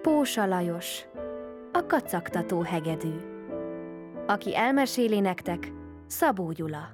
Pósa Lajos, a kacagtató hegedű. Aki elmeséli nektek, Szabó Gyula.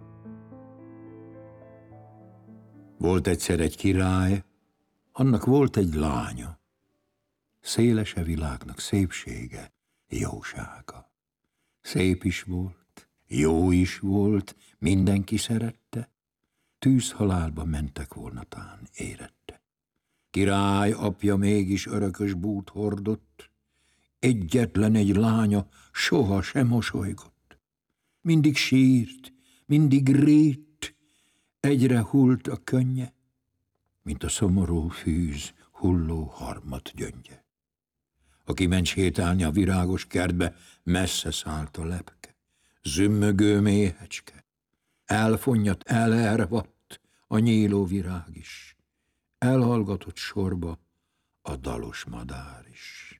Volt egyszer egy király, annak volt egy lánya. Szélese világnak szépsége, jósága. Szép is volt, jó is volt, mindenki szerette, tűzhalálba mentek volna tán érette. Király apja mégis örökös bút hordott, egyetlen egy lánya soha sem mosolygott. Mindig sírt, mindig rét, egyre hullt a könnye, mint a szomorú fűz hulló harmat gyöngye. Aki ment sétálni a virágos kertbe, messze szállt a lepke, zümmögő méhecske, elfonnyat, elervadt a nyíló virág is, elhallgatott sorba a dalos madár is.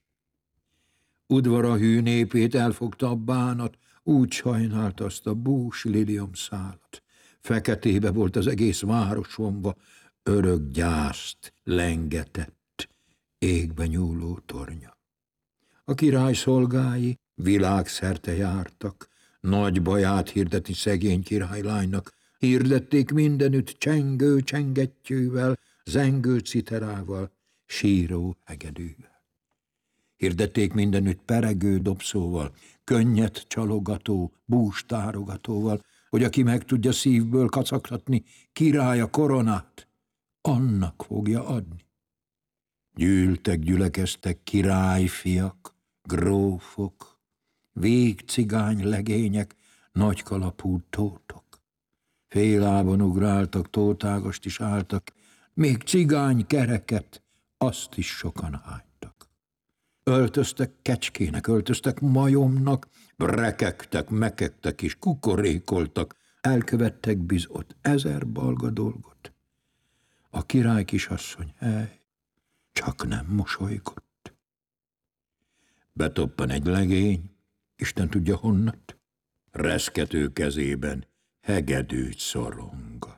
Udvara hű népét elfogta a bánat, úgy sajnálta azt a bús liliomszálat. Feketébe volt az egész város vonva, örök gyászt lengetett égbe nyúló tornya. A király szolgái világszerte jártak, nagy baját hirdetni szegény királylánynak, hirdették mindenütt csengő csengettyűvel, zengő citerával, síró hegedűvel. Hirdették mindenütt peregő dobszóval, könnyet csalogató, bústárogatóval, hogy aki meg tudja szívből kacagtatni királya koronát, annak fogja adni. Gyűltek, gyülekeztek királyfiak, grófok, végcigány legények, nagykalapú tótok. Félában ugráltak, tótágast is álltak, még cigány kereket, azt is sokan hánytak. Öltöztek kecskének, öltöztek majomnak, rekegtek, mekegtek és kukorékoltak, elkövettek bizot 1000 balga dolgot. A király kisasszony, csak nem mosolygott. Betoppan egy legény, Isten tudja honnat, reszkető kezében hegedűt szorongat.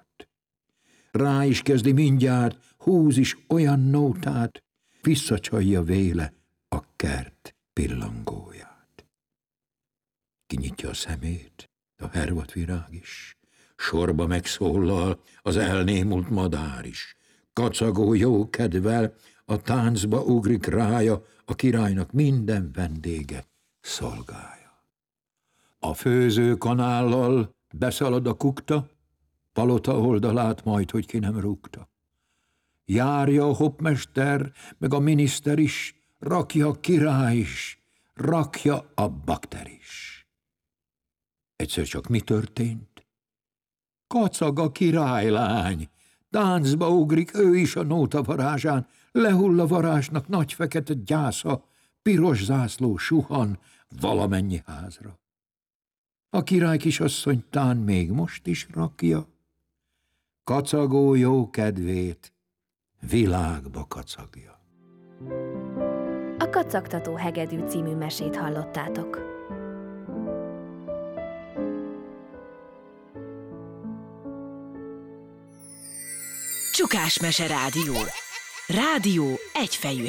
Rá is kezdi mindjárt, húz is olyan nótát, visszacsalja véle a kert pillangóját. Kinyitja a szemét, a hervadt virág is, sorba megszólal az elnémult madár is. Kacagó jó kedvel a táncba ugrik rája, a királynak minden vendége, szolgája. A főző kanállal beszalad a kukta, palota oldalát majd, hogy ki nem rúgta. Járja a hopmester, meg a miniszter is, rakja a király is, rakja a bakter is. Egyszer csak mi történt? Kacag a királylány, táncba ugrik ő is a nóta varázsán, lehull a varázsnak nagy fekete gyásza, piros zászló suhan valamennyi házra. A király kisasszony tán még most is rakja, kacagó jó kedvét világba kacagja. A Kacagtató hegedű című mesét hallottátok. Csukás Mese Rádió. Rádió egyfejű